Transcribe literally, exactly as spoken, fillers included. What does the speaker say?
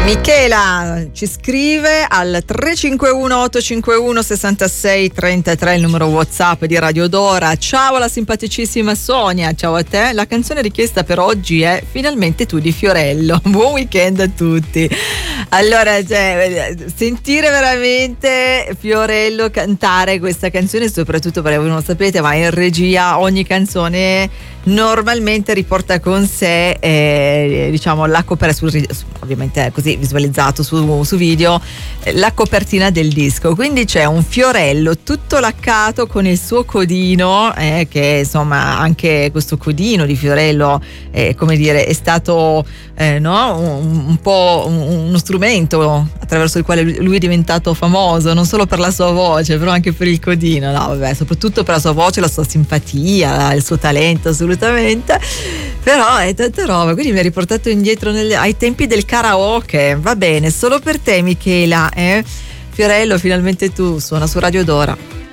Michela ci scrive al tre cinque uno otto cinque uno sei sei tre tre, il numero WhatsApp di Radio Dora. Ciao alla simpaticissima Sonia, ciao a te. La canzone richiesta per oggi è Finalmente tu di Fiorello. Buon weekend a tutti. Allora, cioè, sentire veramente Fiorello cantare questa canzone, soprattutto perché voi non lo sapete, ma in regia ogni canzone normalmente riporta con sé eh, diciamo la copertina, ovviamente è così visualizzato su, su video, eh, la copertina del disco, quindi c'è un Fiorello tutto laccato con il suo codino, eh, che insomma anche questo codino di Fiorello eh, come dire è stato eh, no? un, un po' un, uno strumento attraverso il quale lui è diventato famoso, non solo per la sua voce però anche per il codino, no vabbè, soprattutto per la sua voce, la sua simpatia, il suo talento assolutamente. Però è tanta roba, quindi mi ha riportato indietro nelle, ai tempi del karaoke. Va bene, solo per te Michela, eh? Fiorello, Finalmente tu, suona su Radio Dora.